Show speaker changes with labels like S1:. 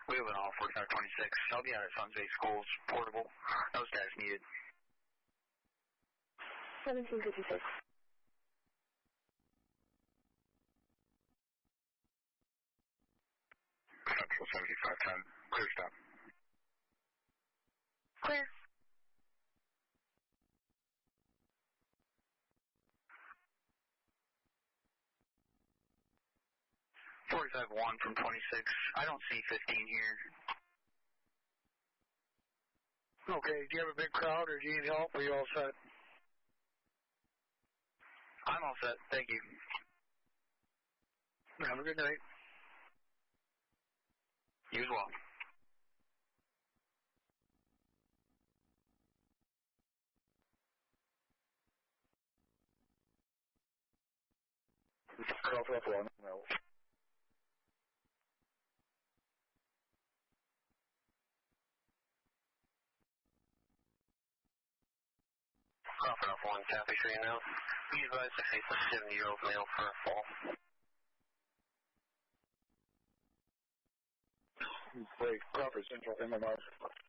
S1: Moving off 4526. I'll be out at Suns Bay Schools. Portable. No status needed.
S2: 1756.
S1: Central 7510. Clear stop.
S2: Clear.
S1: One from 26. I don't see 15 here.
S3: Okay, do you have a big crowd or do you need help? Are you all set?
S1: I'm all set. Thank you.
S3: Have a good night.
S1: You as well.
S3: Cover up on no.
S1: Cough off 1, copy for you now. Be advised to face a 70-year-old male for a fall.
S3: Great. Crawford Central MMR.